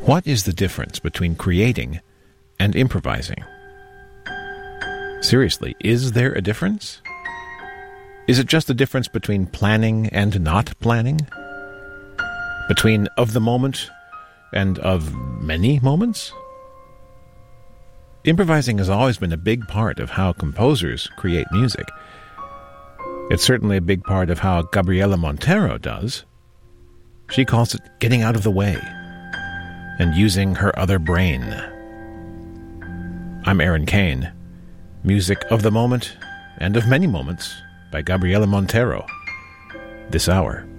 What is the difference between creating and improvising? Seriously, is there a difference? Is it just the difference between planning and not planning? Between of the moment and of many moments? Improvising has always been a big part of how composers create music. It's certainly a big part of how Gabriela Montero does. She calls it getting out of the way and using her other brain. I'm Aaron Kane. Music of the moment and of many moments by Gabriela Montero. This hour.